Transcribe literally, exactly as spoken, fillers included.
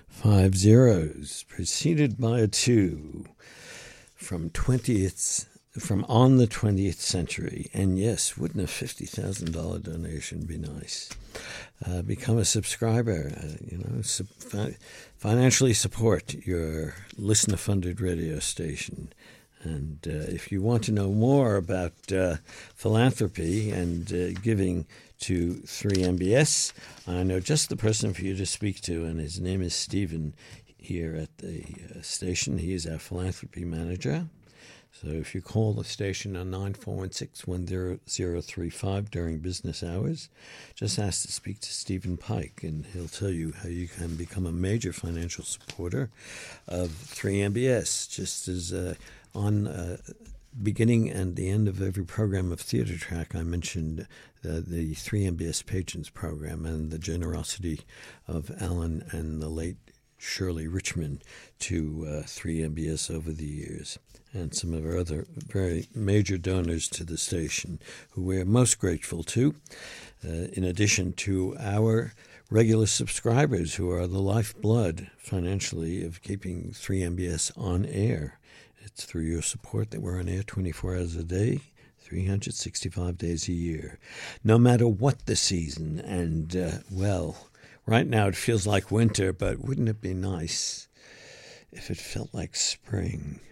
Five zeros, preceded by a two, from twentieth, from on the twentieth century. And yes, wouldn't a fifty thousand dollars donation be nice? Uh, become a subscriber, uh, you know, sub- fi- financially support your listener-funded radio station. And uh, if you want to know more about uh, philanthropy and uh, giving to three M B S, I know just the person for you to speak to, and his name is Stephen here at the uh, station. He is our philanthropy manager. So if you call the station on nine four one six, one zero zero three five during business hours, just ask to speak to Stephen Pike, and he'll tell you how you can become a major financial supporter of three M B S, just as uh, on uh, beginning and the end of every program of Theater Track, I mentioned uh, the three M B S Patrons Program and the generosity of Alan and the late Shirley Richmond to uh, three M B S over the years, and some of our other very major donors to the station who we're most grateful to, uh, in addition to our regular subscribers who are the lifeblood financially of keeping three M B S on air. It's through your support that we're on air twenty-four hours a day, three hundred sixty-five days a year, no matter what the season. And, uh, well, right now it feels like winter, but wouldn't it be nice if it felt like spring?